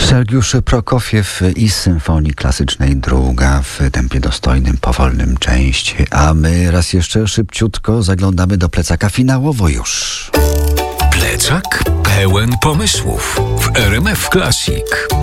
Sergiusz Prokofiew i Symfonii Klasycznej druga w tempie dostojnym, powolnym część. A my raz jeszcze szybciutko zaglądamy do plecaka finałowo już. Plecak pełen pomysłów w RMF Classic.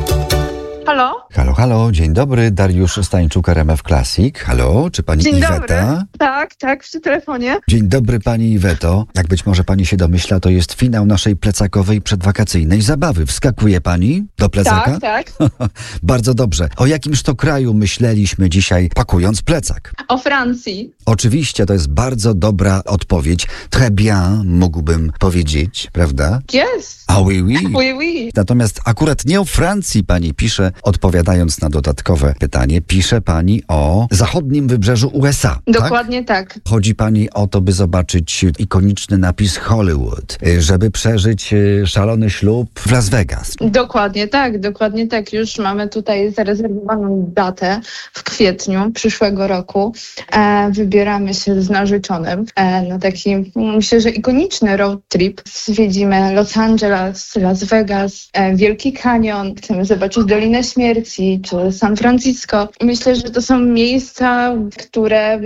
Halo? Halo, halo, dzień dobry, Dariusz Stańczuk, RMF Classic. Halo, czy pani Dzień Iweta? dobry. Tak, przy telefonie. Dzień dobry, pani Iweto. Jak być może pani się domyśla, to jest finał naszej plecakowej przedwakacyjnej zabawy. Wskakuje pani do plecaka? Tak. Bardzo dobrze. O jakimż to kraju myśleliśmy dzisiaj, pakując plecak? O Francji. Oczywiście, to jest bardzo dobra odpowiedź. Très bien, mógłbym powiedzieć, prawda? Yes. Ah oui, oui. Oui. Natomiast akurat nie o Francji pani pisze, odpowiadając na dodatkowe pytanie, pisze pani o zachodnim wybrzeżu USA. Dokładnie tak. Chodzi pani o to, by zobaczyć ikoniczny napis Hollywood, żeby przeżyć szalony ślub w Las Vegas. Dokładnie tak. Już mamy tutaj zarezerwowaną datę w kwietniu przyszłego roku. Wybieramy się z narzeczonym na taki, myślę, że ikoniczny road trip. Zwiedzimy Los Angeles, Las Vegas, Wielki Kanion, chcemy zobaczyć Dolinę Śmierci czy San Francisco. Myślę, że to są miejsca, które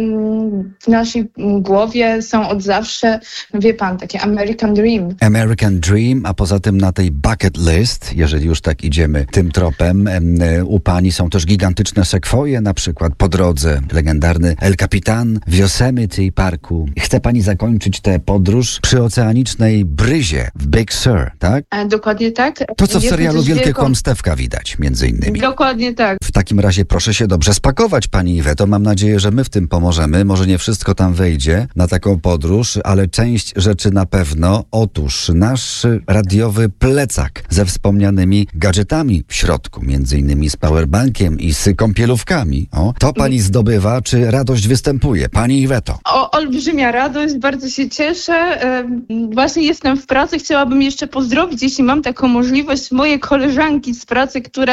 w naszej głowie są od zawsze, wie pan, takie American Dream. American Dream, a poza tym na tej bucket list, jeżeli już tak idziemy tym tropem, u pani są też gigantyczne sekwoje, na przykład po drodze legendarny El Capitan w Yosemite Parku. Chce pani zakończyć tę podróż przy oceanicznej bryzie w Big Sur, tak? Dokładnie tak. To, co w Jest serialu też Wielkie Kłamstewka widać, między innymi. Dokładnie tak. W takim razie proszę się dobrze spakować, pani Iweto. Mam nadzieję, że my w tym pomożemy. Może nie wszystko tam wejdzie na taką podróż, ale część rzeczy na pewno. Otóż nasz radiowy plecak ze wspomnianymi gadżetami w środku, między innymi z powerbankiem i z kąpielówkami. To pani zdobywa, czy radość występuje? Pani Iweto. Olbrzymia radość, bardzo się cieszę. Właśnie jestem w pracy. Chciałabym jeszcze pozdrowić, jeśli mam taką możliwość, moje koleżanki z pracy, które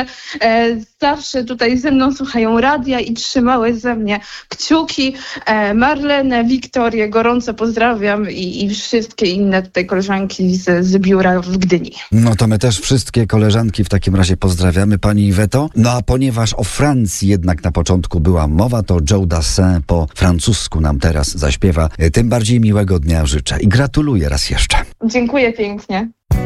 zawsze tutaj ze mną słuchają radia i trzymały ze mnie kciuki. Marlenę, Wiktorię gorąco pozdrawiam i wszystkie inne tutaj koleżanki z biura w Gdyni. No to my też wszystkie koleżanki w takim razie pozdrawiamy, pani Iweto. No a ponieważ o Francji jednak na początku była mowa, to Joe Dassin po francusku nam teraz zaśpiewa. Tym bardziej miłego dnia życzę i gratuluję raz jeszcze. Dziękuję pięknie.